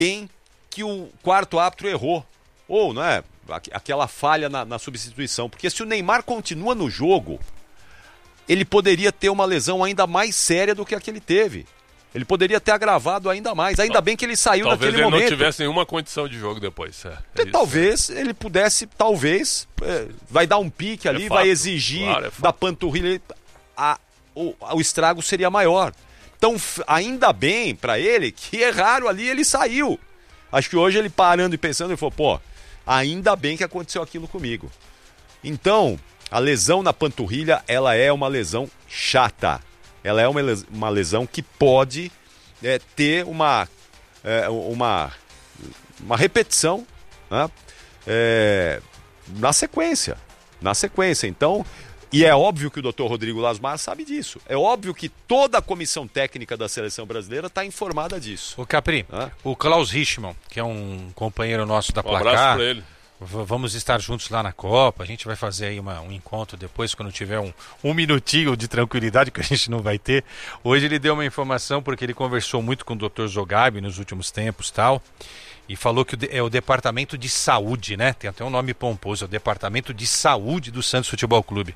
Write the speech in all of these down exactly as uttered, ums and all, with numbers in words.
em que o quarto árbitro errou. Ou, não é? Aquela falha na, na substituição. Porque se o Neymar continua no jogo, ele poderia ter uma lesão ainda mais séria do que a que ele teve. Ele poderia ter agravado ainda mais. Ainda bem que ele saiu talvez naquele momento. Talvez ele não tivesse nenhuma condição de jogo depois. É, é isso, talvez é. ele pudesse, talvez, é, vai dar um pique ali, é vai exigir claro, é da panturrilha, a, o, o estrago seria maior. Então, ainda bem para ele que erraram ali, ele saiu. Acho que hoje ele parando e pensando, ele falou, pô, ainda bem que aconteceu aquilo comigo. Então, a lesão na panturrilha, ela é uma lesão chata. Ela é uma lesão, uma lesão que pode é, ter uma, é, uma, uma repetição, né? é, na sequência. Na sequência. Então, e é óbvio que o doutor Rodrigo Lasmar sabe disso. É óbvio que toda a comissão técnica da seleção brasileira está informada disso. O Capri, né? O Klaus Richmann, que é um companheiro nosso da um Placar. abraço para ele. Vamos estar juntos lá na Copa, a gente vai fazer aí uma, um encontro depois, quando tiver um, um minutinho de tranquilidade, que a gente não vai ter. Hoje ele deu uma informação, porque ele conversou muito com o doutor Zogabi nos últimos tempos e tal, e falou que é o Departamento de Saúde, né? Tem até um nome pomposo, é o Departamento de Saúde do Santos Futebol Clube.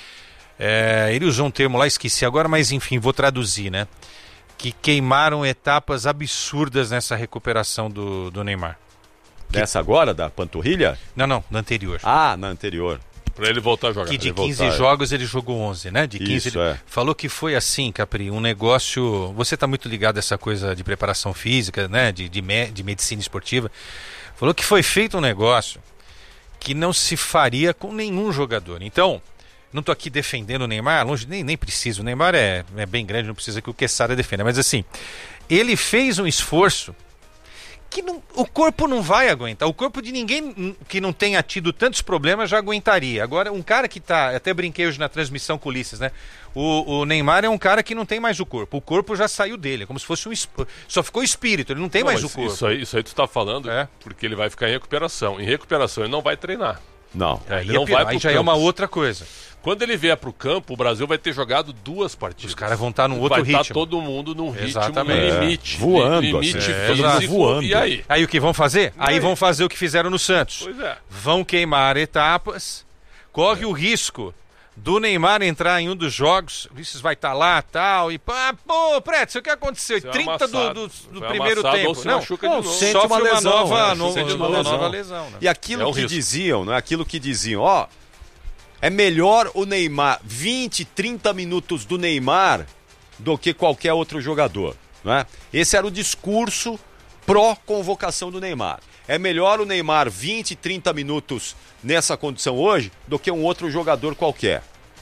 É, ele usou um termo lá, esqueci agora, mas enfim, vou traduzir, né? Que queimaram etapas absurdas nessa recuperação do, do Neymar. Dessa agora, da panturrilha? Não, não, na anterior. Ah, na anterior. Pra ele voltar a jogar. Que de ele quinze voltar, jogos ele jogou onze, né? De quinze Isso, ele... é. Falou que foi assim, Capri, um negócio... Você tá muito ligado a essa coisa de preparação física, né? De, de, me... de medicina esportiva. Falou que foi feito um negócio que não se faria com nenhum jogador. Então, não tô aqui defendendo o Neymar, longe, nem, nem preciso. O Neymar é, é bem grande, não precisa que o Quesada defenda. Mas assim, ele fez um esforço que não, o corpo não vai aguentar. O corpo de ninguém que não tenha tido tantos problemas já aguentaria. Agora, um cara que tá... Até brinquei hoje na transmissão com o Ulisses, né? O, o Neymar é um cara que não tem mais o corpo. O corpo já saiu dele. É como se fosse um... Só ficou o espírito, ele não tem não, mais o corpo. Isso aí, isso aí tu tá falando é. porque ele vai ficar em recuperação. Em recuperação ele não vai treinar. Não. É, ele aí não é vai pro aí já campo. É uma outra coisa. Quando ele vier pro campo, o Brasil vai ter jogado duas partidas. Os caras vão estar num outro vai ritmo. Vai estar todo mundo num ritmo, Exatamente. no limite. É. Voando, limite assim. físico. É. Voando. E aí? Aí o que vão fazer? E aí? aí vão fazer o que fizeram no Santos. Pois é. Vão queimar etapas, corre é. o risco do Neymar entrar em um dos jogos, o Ulisses vai estar lá e tal, e pá, pô, Preto, o que aconteceu? Você trinta amassado, do, do, do foi primeiro tempo. Ou se não, machuca não, de novo. Sente sofre uma lesão, uma nova, né? no, Sente uma uma nova lesão. lesão. Né? E aquilo é um que risco. diziam, né? Aquilo que diziam, ó, é melhor o Neymar, vinte, trinta minutos do Neymar do que qualquer outro jogador, né? Esse era o discurso pró-convocação do Neymar. É melhor o Neymar vinte, trinta minutos nessa condição hoje do que um outro jogador qualquer.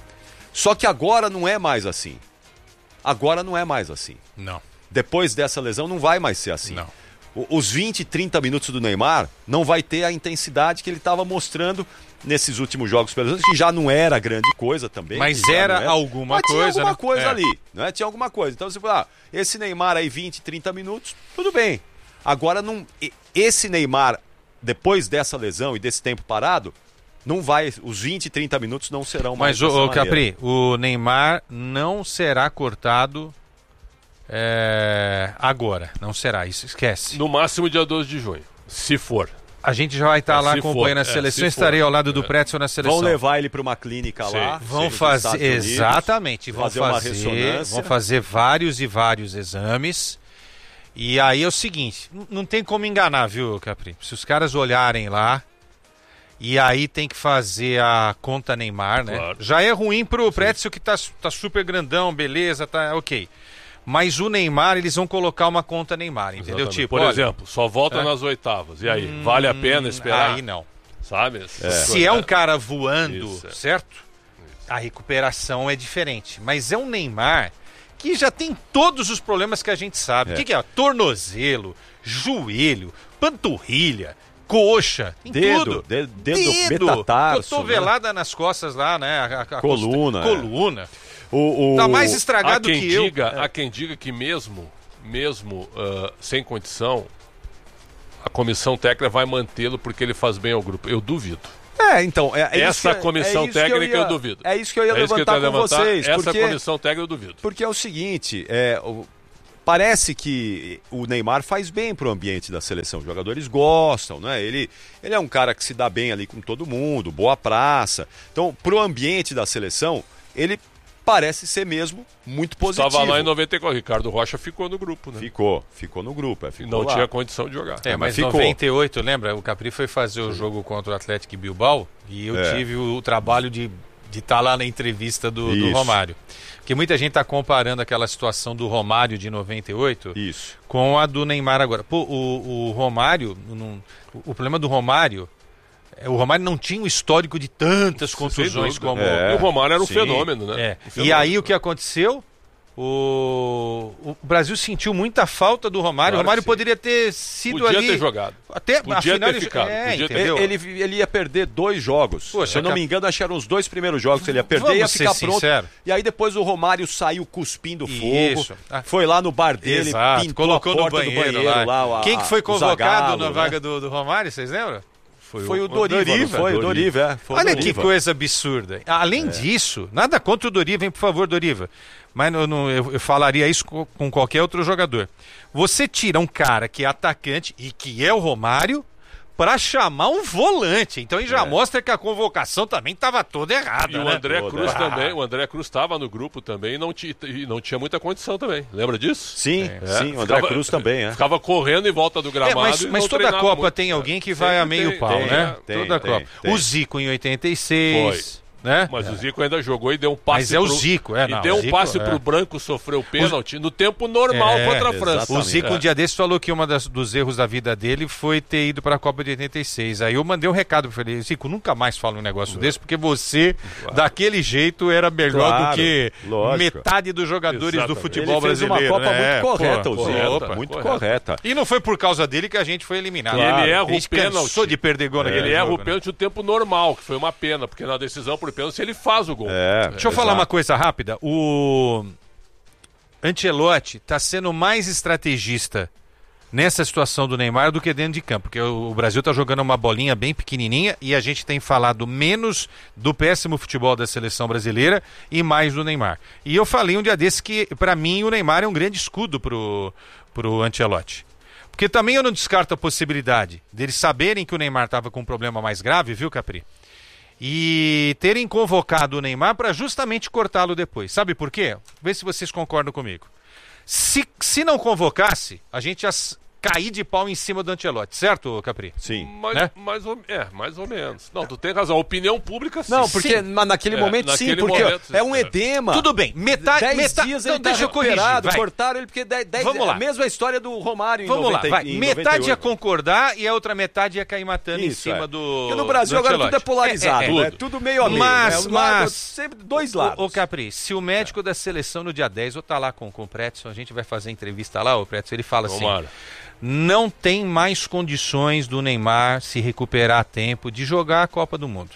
Só que agora não é mais assim. Agora não é mais assim. Não. Depois dessa lesão não vai mais ser assim. Não. Os vinte, trinta minutos do Neymar não vai ter a intensidade que ele estava mostrando nesses últimos jogos, que já não era grande coisa também. Mas era, era alguma Mas coisa. Tinha alguma né? coisa é. ali, né? Tinha alguma coisa. Então você fala, ah, esse Neymar aí vinte, trinta minutos, tudo bem. Agora, não, esse Neymar, depois dessa lesão e desse tempo parado, não vai, os vinte, trinta minutos não serão mais. Mas, o Capri, o Neymar não será cortado é, agora. Não será, isso esquece. No máximo dia doze de junho, se for. A gente já vai estar é, lá acompanhando for, a seleção, é, estarei for. ao lado do é. Pretzel na seleção. Vão levar ele para uma clínica sim, lá. Vão sim, fazer, exatamente, vão fazer, fazer, uma ressonância. vão fazer vários e vários exames. E aí é o seguinte, não tem como enganar, viu, Capri? Se os caras olharem lá, e aí tem que fazer a conta Neymar, né? Claro. Já é ruim pro Pretzel que tá, tá super grandão, beleza, tá ok. Mas o Neymar, eles vão colocar uma conta Neymar, entendeu? Exatamente. Tipo, por olha, exemplo, só volta é. nas oitavas. E aí, hum, vale a pena esperar? Aí não. Sabe? É. Se é um cara voando, Isso, é. certo? Isso. A recuperação é diferente. Mas é um Neymar que já tem todos os problemas que a gente sabe. O É. que, que é? Tornozelo, joelho, panturrilha, coxa, em dedo, tudo. Dedo, dedo, dedo metatarso, cotovelada né? nas costas lá, né? A, a coluna. Costa, coluna. O, o... Tá mais estragado há quem que diga, eu. Há quem diga que mesmo, mesmo uh, sem condição, a comissão técnica vai mantê-lo porque ele faz bem ao grupo. Eu duvido. É, então, é, é essa isso que, comissão é isso técnica que eu, ia, eu duvido. É isso que eu ia é levantar eu com levantar, vocês. Essa porque, comissão técnica eu duvido. Porque é o seguinte, é, o, parece que o Neymar faz bem pro ambiente da seleção. Os jogadores gostam, né? Ele, ele é um cara que se dá bem ali com todo mundo, boa praça. Então, pro ambiente da seleção, ele parece ser mesmo muito positivo. Estava lá em noventa e quatro, Ricardo Rocha ficou no grupo, né? Ficou, ficou no grupo. É, ficou não lá. tinha condição de jogar. É, É, mas mas em ficou. noventa e oito, lembra? O Capri foi fazer o jogo contra o Atlético Bilbao e eu É. tive o trabalho de de estar lá na entrevista do, do Isso. Romário. Porque muita gente está comparando aquela situação do Romário de noventa e oito Isso. com a do Neymar agora. Pô, o, o Romário, não, o, o problema do Romário, é, o Romário não tinha um histórico de tantas contusões como... É. E o Romário era um Sim. fenômeno, né? É. Um fenômeno. E aí o que aconteceu? O... o Brasil sentiu muita falta do Romário. Claro o Romário que sim. poderia ter sido Podia ali... ter jogado. Até Podia afinal, ter ele- ficado. É, Podia ter- entendeu? Ele, ele ia perder dois jogos. Poxa, Se eu não cap- me engano, acho que eram os dois primeiros jogos que ele ia perder e ia Vamos ser ficar pronto. sincero. E aí depois o Romário saiu cuspindo Isso. fogo. Ah. Foi lá no bar dele, Exato, pintou colocou a no porta banheiro, do banheiro lá. lá. a- Quem que foi o convocado Zagallo, na né? vaga do, do Romário, vocês lembram? Foi o Doriva, não foi? O Doriva, é. Foi o Olha que Doriva. coisa absurda. Além disso, nada contra o Doriva, hein, por favor, Doriva. Mas eu, não- eu- eu falaria isso co- com qualquer outro jogador. Você tira um cara que é atacante e que é o Romário para chamar um volante. Então ele já É. mostra que a convocação também estava toda errada. E o né? André Toda. Cruz Ah. também, o André Cruz estava no grupo também e não, ti- e não tinha muita condição também. Lembra disso? Sim, É. sim, o André Ficava- Cruz também, é. Ficava correndo em volta do É, gramado. mas e mas não toda treinava Copa muito. tem alguém que Sempre vai a meio tem, pau, tem, né? tem, toda tem, Copa. tem. O Zico em oitenta e seis. Né? Mas o Zico ainda jogou e deu um passe. Mas é o pro- Zico, é, E não, deu o um Zico, passe é. pro Branco, sofreu o pênalti no tempo normal É, contra a França. exatamente. O Zico, É. um dia desse, falou que um dos erros da vida dele foi ter ido para a Copa de oitenta e seis. Aí eu mandei um recado para ele: Zico, nunca mais fala um negócio desse, porque você, daquele jeito, era melhor Claro, do que lógico. metade dos jogadores Exatamente. do futebol Ele fez uma brasileiro. Copa né? muito correta, Pô, o pô, Zico. opa, muito correta. correta. E não foi por causa dele que a gente foi eliminado. E ele erra A o gente pênalti. cansou de perder gol naquele Ele erra jogo, o né? pênalti no tempo normal, que foi uma pena, porque na decisão por pênalti ele faz o gol. É, Deixa eu falar uma coisa rápida. O Ancelotti está sendo mais estrategista nessa situação do Neymar do que dentro de campo, porque o o Brasil está jogando uma bolinha bem pequenininha e a gente tem falado menos do péssimo futebol da seleção brasileira e mais do Neymar. E eu falei um dia desse que, para mim, o Neymar é um grande escudo pro, pro Ancelotti. Porque também eu não descarto a possibilidade deles saberem que o Neymar estava com um problema mais grave, viu, Capri? E terem convocado o Neymar para justamente cortá-lo depois. Sabe por quê? Vê se vocês concordam comigo. Se, se não convocasse, a gente ia s- cair de pau em cima do Ancelotti, certo, Capri? Sim. Mais, Né? mais ou, é, mais ou menos. Não, tu tem razão. A opinião pública, sim. Não, porque Sim. na- naquele É, momento sim, naquele porque momento, é um é. edema. Tudo bem, metade... Dez metade dias não, ele tá deixa eu corrigir, recuperado, vai. cortaram ele porque dez, dez, Vamos lá. a mesma história do Romário em Vamos noventa, lá, vai. em Metade noventa e ia oito. concordar e a outra metade ia cair matando em Isso, cima é. do Porque no Brasil do agora tudo é Ancelotti. polarizado, É, é, né? é. Tudo meio a meio. Mas, né? Um lado- mas... sempre dois Ô, lados. ô Capri, se o médico da seleção no dia dez, eu tá lá com, com o Pretzel, a gente vai fazer entrevista lá, o Pretzel, ele fala assim, Tomara. não tem mais condições do Neymar se recuperar a tempo de jogar a Copa do Mundo.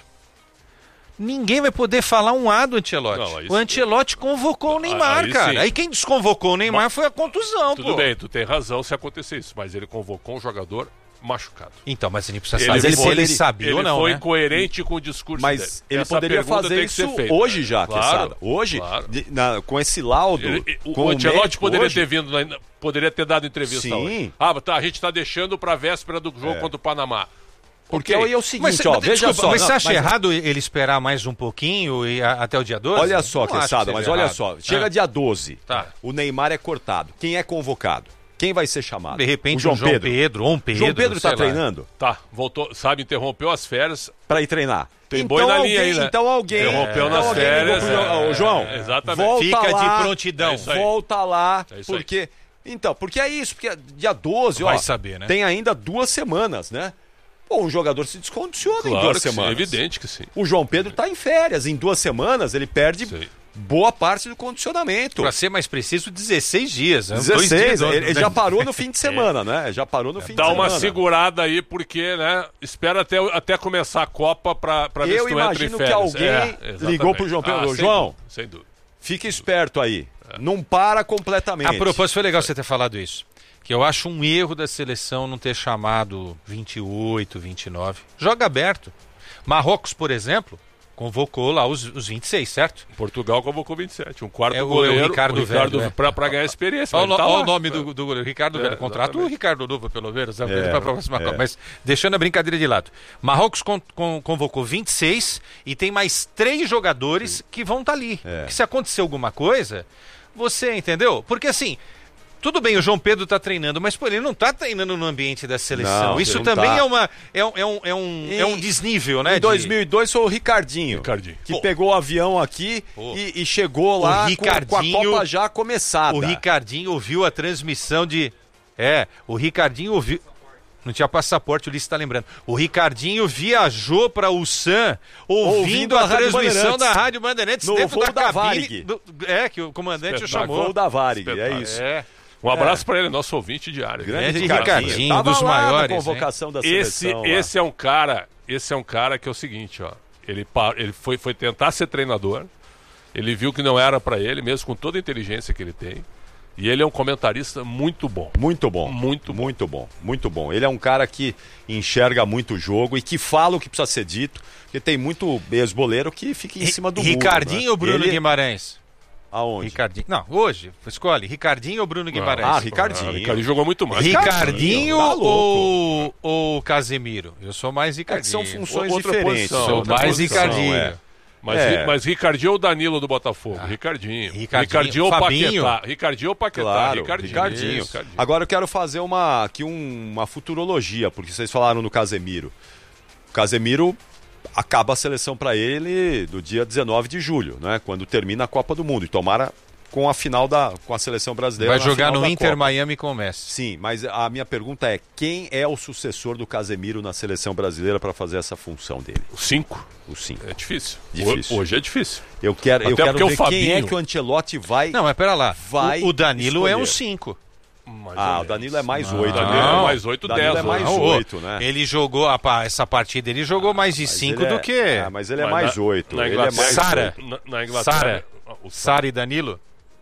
Ninguém vai poder falar um A do Ancelotti. Não, aí o Ancelotti convocou o Neymar, aí cara. sim. Aí quem desconvocou o Neymar foi a contusão, Tudo pô. bem, tu tem razão se acontecer isso, mas ele convocou um jogador machucado. Então, mas a gente precisa Ele saber se foi- ele ele- sabia Ele ou não, foi né? incoerente com o discurso Mas dele. ele Essa poderia pergunta fazer tem que isso ser feita. hoje já, Claro, Quesada. Hoje, claro. de- na- com esse laudo. Ele- o com o Ancelotti médico poderia hoje, ter vindo, na- poderia ter dado entrevista Sim. hoje. Ah, tá, a gente está deixando para a véspera do jogo É. contra o Panamá. Porque Ok. aí é o seguinte, Mas, ó, mas, veja desculpa, só. mas não, você acha mas- errado ele esperar mais um pouquinho e a- até o dia doze? Olha só, Não acho que Quesada, seja mas olha errado. só. Chega Ah. dia doze, Tá. o Neymar é cortado. Quem é convocado? Quem vai ser chamado? De repente, o João, um João Pedro. Pedro, ou um Pedro. João Pedro sei tá lá. treinando Tá, voltou, sabe, interrompeu as férias. para ir treinar. Tem então, boi na alguém, linha aí, né? Então alguém... Interrompeu então nas alguém ligou férias, pro João, é, Ô, João, é, exatamente. volta Fica lá, de prontidão. É isso aí. volta lá, É isso aí. porque... Então, porque é isso, porque dia doze, Vai ó, saber, né? tem ainda duas semanas, né? Pô, um jogador se descondiciona em Claro duas que sim, semanas. evidente que sim. O João Pedro tá em férias, em duas semanas ele perde Sim. boa parte do condicionamento. Para ser mais preciso, dezesseis dias. Né? Dois dezesseis, dias, ele, ele né? já parou no fim de semana, né? Já parou no fim Dá de uma semana. segurada aí, porque, né? Espera até, até começar a Copa pra, pra ver Eu se tu entra em imagino que férias. alguém É, exatamente. ligou pro João Pedro, Ah, "Ô, sem João, dúvida, sem dúvida. Fica esperto aí. Não para completamente. A propósito, foi legal você ter falado isso. Que eu acho um erro da seleção não ter chamado vinte e oito, vinte e nove. Joga aberto. Marrocos, por exemplo, convocou lá os, os vinte e seis, certo? Portugal convocou vinte e sete. Um quarto é o, goleiro, o Ricardo, o Ricardo Velho. Para é. ganhar experiência. Olha tá o nome do, do goleiro, Ricardo é, Velho. Contrato o Ricardo Luva, pelo menos, é, para a próxima é. Copa. Mas deixando a brincadeira de lado. Marrocos con, con, convocou vinte e seis e tem mais três jogadores Sim. que vão estar tá ali. É. Que se acontecer alguma coisa, você entendeu? Porque assim... Tudo bem, o João Pedro está treinando, mas pô, ele não está treinando no ambiente da seleção. Não, Isso também tá. é, uma, é, um, é, um, é, um, e, é um desnível, né? Em dois mil e dois foi o Ricardinho, Ricardinho. que Pô. pegou o avião aqui e, e chegou lá com, com a Copa já começada. O Ricardinho ouviu a transmissão de... É, o Ricardinho ouviu... Não tinha passaporte, o Ulisses está lembrando. O Ricardinho viajou para o Ulsan ouvindo, ouvindo a, a transmissão da Rádio Bandeirantes no dentro da, da cabine. Do, é, que o comandante o chamou. Voo da Varig, é isso. É. Um abraço é. para ele, nosso ouvinte diário. Grande Ricardinho, Ricardinho um dos maiores. Convocação da seleção, esse, esse é um cara, esse é um cara que é o seguinte, ó. Ele, ele foi, foi tentar ser treinador. Ele viu que não era para ele, mesmo com toda a inteligência que ele tem. E ele é um comentarista muito bom. Muito bom. Muito bom. Muito bom. Muito bom. Ele é um cara que enxerga muito o jogo e que fala o que precisa ser dito. Porque tem muito ex-boleiro que fica em cima do muro. Ricardinho né? ou Bruno ele... Guimarães? Aonde? Ricardinho. Não, hoje. Escolhe. Ricardinho ou Bruno Guimarães? Ah, Ricardinho. Ah, Ricardinho jogou muito mais. Ricardinho tá ou, ou Casemiro? Eu sou mais Ricardinho. É que são funções outra diferentes. Posição, sou mais posição, Ricardinho. É. Mas, é. mas Ricardinho ou Danilo do Botafogo? Ah, Ricardinho. Ricardinho. Ricardinho ou Fabinho. Paquetá? Ricardinho ou Paquetá? Claro, Ricardinho. Ricardinho. Ricardinho. Agora eu quero fazer uma, aqui um, uma futurologia, porque vocês falaram no Casemiro. O Casemiro acaba a seleção para ele do dia dezenove de julho, né? Quando termina a Copa do Mundo. E tomara com a final da com a seleção brasileira. Vai jogar no Inter Copa. Miami com o Messi. Sim, mas a minha pergunta é: quem é o sucessor do Casemiro na seleção brasileira para fazer essa função dele? O cinco. O cinco. É difícil. difícil. Hoje é difícil. Eu quero, eu quero ver o Fabinho... quem é que o Ancelotti vai. Não, mas pera lá. Vai o, o Danilo escolher. é um cinco. Mais ah, o Danilo é mais oito. Danilo Né? é mais oito, dez. Danilo é mais não, oito, né? Ele jogou, a, essa partida, ele jogou ah, mais de cinco do é, que... Ah, mas ele é mas mais na, oito. Na ele é mais Sara. Na, na Inglaterra. Sara. O Sara e Danilo?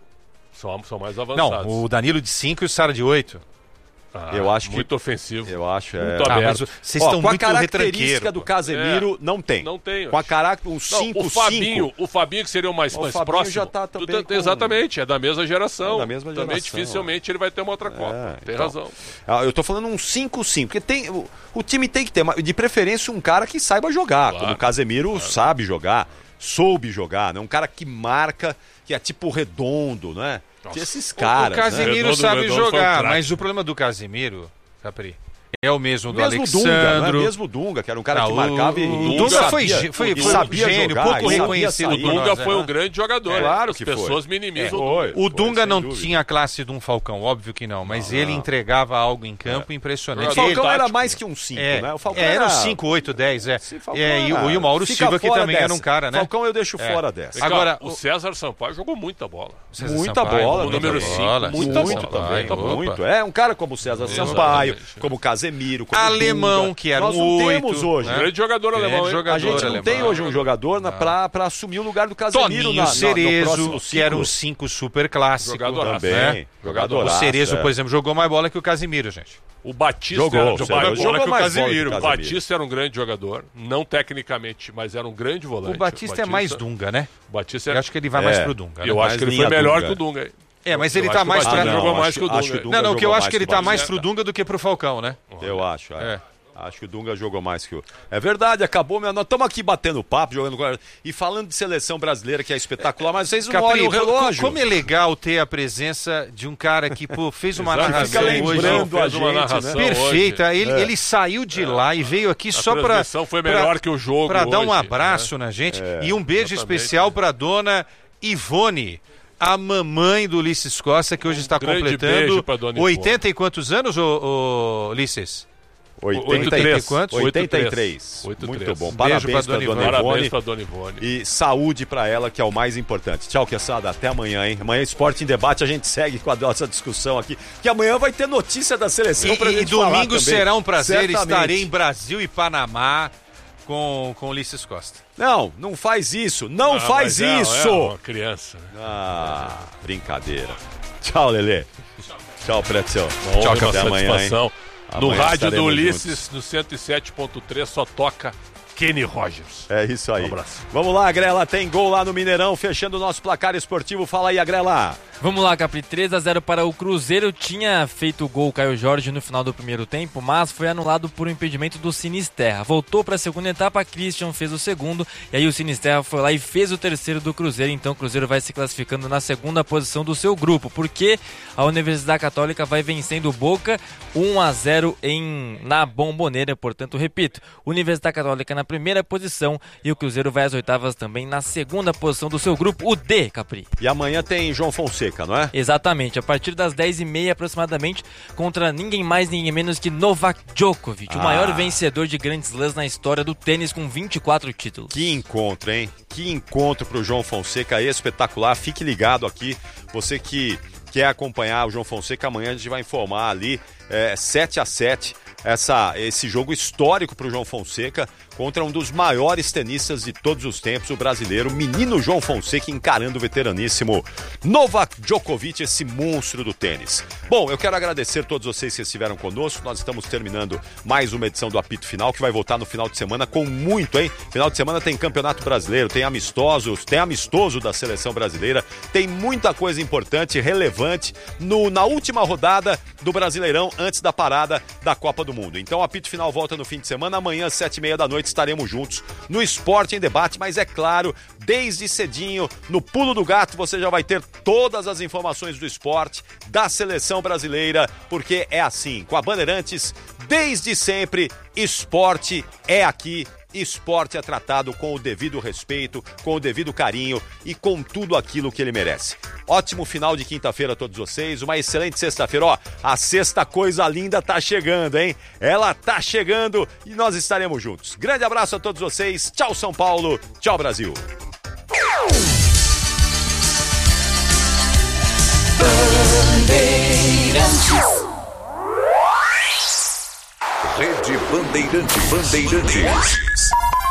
São, são mais avançados. Não, o Danilo de cinco e o Sara de oito. Ah, eu acho que... Muito ofensivo. Eu acho, é... Muito aberto. Ah, vocês estão com a muito característica do Casemiro, é, não tem. Não tem. Com a característica, um cinco cinco. O Fabinho, o Fabinho que seria o mais, o mais Fabinho próximo. já tá também tu, com... Exatamente, é da mesma geração. É da mesma geração. Também dificilmente é. ele vai ter uma outra Copa. É, tem então, razão. Eu tô falando um cinco cinco, porque tem, o, o time tem que ter, de preferência, um cara que saiba jogar, claro, como o Casemiro claro. sabe jogar, soube jogar, né? Um cara que marca, que é tipo redondo, né? Nossa. Esses caras, o, o Casemiro né? sabe redondo, jogar, um mas o problema do Casemiro, Capri, é o mesmo do mesmo Alexandro. Dunga, né? Mesmo Dunga, que era um cara não, que marcava o, e... O Dunga sabia, foi, foi, foi sabia gênio, jogar, pouco reconhecido. O Dunga nós, foi né? um grande jogador. É, claro As que pessoas foi. minimizam é, o Dunga. O Dunga foi, não dúvida. tinha a classe de um Falcão, óbvio que não, mas não, ele não. entregava algo em campo é. impressionante. O Falcão ele, era mais que um cinco, é, né? O Falcão é, era um cinco, oito, dez, é. é e, era... o, e o Mauro Fica Silva, que também dessa. era um cara, né? Falcão eu deixo é. fora dessa. Agora, o César Sampaio jogou muita bola. César muita Sampaio, bola. O número cinco, muita muito bola. Também, Opa. muito. É um cara como o César Sampaio, como o Casemiro, como Alemão, Dunga. que era Nós um não oito, temos hoje. Né? Grande jogador é, alemão, jogador A gente não alemão. tem hoje um jogador na, pra, pra assumir o lugar do Casemiro. Toninho na, Cerezo, na, no que era um cinco super clássico. Jogador também. Né? Jogador o Cerezo, é. por exemplo, jogou mais bola que o Casemiro, gente. O Batista jogou, era, jogou, jogou, jogou bola que o mais Casemiro. bola O Batista era um grande jogador, não tecnicamente, mas era um grande volante. O Batista, o Batista é mais Dunga, né? O Batista é... Eu acho que ele vai é. mais pro Dunga. Né? Eu acho que ele foi melhor que o Dunga. É, mas eu ele tá mais... Pra... Ah, não, jogou acho, mais que o Dunga. Acho que o Dunga não, não, que eu acho que ele tá mais Batista. pro Dunga do que pro Falcão, né? Eu acho, é. é. Acho que o Dunga jogou mais que o... É verdade, acabou, meu... Nós estamos aqui batendo papo, jogando... E falando de seleção brasileira, que é espetacular, mas vocês não Capri, olham o relógio. Como é legal ter a presença de um cara que pô, fez uma narração fica lembrando hoje. a gente, uma narração né? Perfeita. Hoje. Ele, É. ele saiu de É. lá e veio aqui a só para... A transmissão foi melhor que o jogo Para dar um hoje, abraço né? na gente. É, e um beijo exatamente. especial para dona Ivone, a mamãe do Ulisses Costa, que hoje está grande completando beijo pra dona oitenta e quantos anos, ô, ô, Ulisses? oitenta e quantos? oitenta e três. oitenta e três. Muito bom. Um Parabéns beijo pra pra dona dona Ivone. Ivone. Parabéns pra dona Ivone. E saúde pra ela, que é o mais importante. Tchau, Quesada. Até amanhã, hein? Amanhã, Esporte em Debate, a gente segue com a nossa discussão aqui. Que amanhã vai ter notícia da seleção E, pra e gente falar domingo também. será um prazer. Certamente. Estarei em Brasil e Panamá com, com Ulisses Costa. Não, não faz isso. Não Ah, faz mas é, isso. É uma criança. Ah, brincadeira. Tchau, Lelê. Tchau, Pretzel. Tchau, até amanhã, hein? No Amanhã rádio do estaremos Ulisses, juntos. no cento e sete ponto três, só toca Kenny Rogers. É isso aí. Um abraço. Vamos lá, Agrela, tem gol lá no Mineirão, fechando o nosso placar esportivo. Fala aí, Agrela. Vamos lá, Capri, três a zero para o Cruzeiro. Tinha feito o gol o Caio Jorge no final do primeiro tempo, mas foi anulado por um impedimento do Sinisterra. Voltou para a segunda etapa, Christian fez o segundo, e aí o Sinisterra foi lá e fez o terceiro do Cruzeiro. Então o Cruzeiro vai se classificando na segunda posição do seu grupo, porque a Universidade Católica vai vencendo o Boca um a zero em, na Bombonera. Portanto, repito, Universidade Católica na primeira posição e o Cruzeiro vai às oitavas também na segunda posição do seu grupo, o D, Capri. E amanhã tem João Fonseca, não é? Exatamente, a partir das dez e meia aproximadamente, contra ninguém mais, ninguém menos que Novak Djokovic, ah. o maior vencedor de grandes slams na história do tênis, com vinte e quatro títulos. Que encontro, hein? Que encontro pro João Fonseca, espetacular. Fique ligado aqui, você que quer acompanhar o João Fonseca, amanhã a gente vai informar ali, é, sete a sete, essa, esse jogo histórico pro João Fonseca, contra um dos maiores tenistas de todos os tempos, o brasileiro, menino João Fonseca, encarando o veteraníssimo Novak Djokovic, esse monstro do tênis. Bom, eu quero agradecer a todos vocês que estiveram conosco. Nós estamos terminando mais uma edição do Apito Final, que vai voltar no final de semana com muito, hein? Final de semana tem Campeonato Brasileiro, tem amistosos, tem amistoso da Seleção Brasileira, tem muita coisa importante, relevante, no, na última rodada do Brasileirão, antes da parada da Copa do Mundo. Então o Apito Final volta no fim de semana, amanhã às sete e meia da noite, estaremos juntos no Esporte em Debate, mas é claro, desde cedinho, no Pulo do Gato, você já vai ter todas as informações do esporte, da seleção brasileira, porque é assim, com a Bandeirantes, desde sempre, esporte é aqui, esporte é tratado com o devido respeito, com o devido carinho e com tudo aquilo que ele merece. Ótimo final de quinta-feira a todos vocês, uma excelente sexta-feira. Ó, a sexta coisa linda tá chegando, hein? Ela tá chegando e nós estaremos juntos. Grande abraço a todos vocês, tchau São Paulo, tchau Brasil. Bandeirantes. Rede Bandeirante Bandeirantes.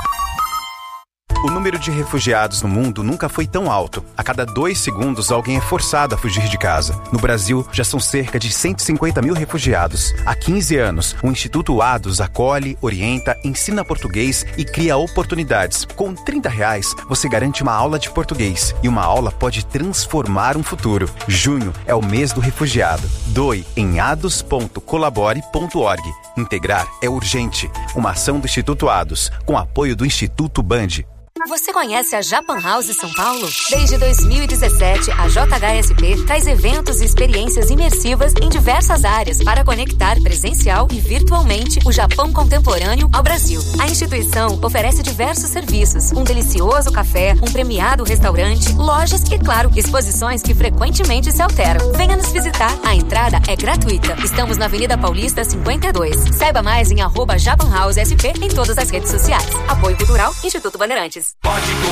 O número de refugiados no mundo nunca foi tão alto. A cada dois segundos, alguém é forçado a fugir de casa. No Brasil, já são cerca de cento e cinquenta mil refugiados. Há quinze anos, o Instituto Ados acolhe, orienta, ensina português e cria oportunidades. Com trinta reais, você garante uma aula de português. E uma aula pode transformar um futuro. Junho é o mês do refugiado. Doe em ados ponto colabore ponto org. Integrar é urgente. Uma ação do Instituto Ados, com apoio do Instituto Band. Você conhece a Japan House São Paulo? Desde dois mil e dezessete, a J H S P traz eventos e experiências imersivas em diversas áreas para conectar presencial e virtualmente o Japão contemporâneo ao Brasil. A instituição oferece diversos serviços, um delicioso café, um premiado restaurante, lojas e, claro, exposições que frequentemente se alteram. Venha nos visitar. A entrada é gratuita. Estamos na Avenida Paulista cinquenta e dois. Saiba mais em arroba Japan House S P em todas as redes sociais. Apoio Cultural, Instituto Bandeirantes. Pode